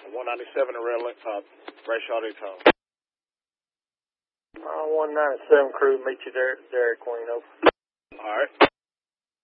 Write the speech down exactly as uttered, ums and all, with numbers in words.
one ninety-seven to Red Lake, uh, Brayshaw Daytona. Uh, one ninety-seven crew, meet you there, Dairy Queen, over. All right.